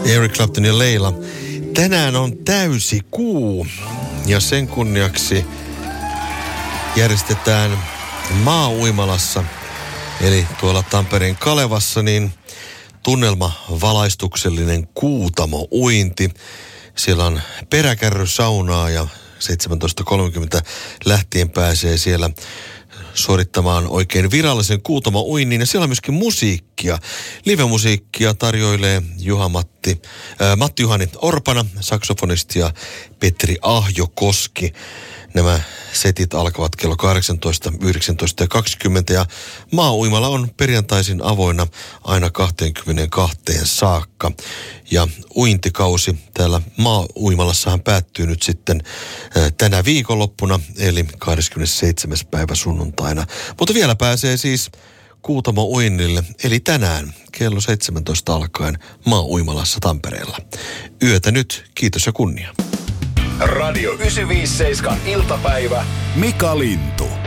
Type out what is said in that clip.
Eric Clapton ja Leila. Tänään on täysi kuu ja sen kunniaksi järjestetään Maa-uimalassa, eli tuolla Tampereen Kalevassa, niin tunnelmavalaistuksellinen kuutamo-uinti. Siellä on peräkärrysaunaa ja 17.30 lähtien pääsee siellä suorittamaan oikein virallisen kuutamo-uinnin. Ja siellä on myöskin musiikkia. Live-musiikkia tarjoilee Matti Juhani Orpana, saksofonisti ja Petri Ahjokoski. Nämä setit alkavat kello 18, 19 ja 20 ja Maa-uimala on perjantaisin avoinna aina 22 saakka. Ja uintikausi täällä Maa-uimalassahan päättyy nyt sitten tänä viikonloppuna, eli 27. päivä sunnuntaina. Mutta vielä pääsee siis kuutamo-uinnille, eli tänään kello 17 alkaen Maa-uimalassa Tampereella. Yötä nyt, kiitos ja kunnia. Radio 957 iltapäivä. Mika Lintu.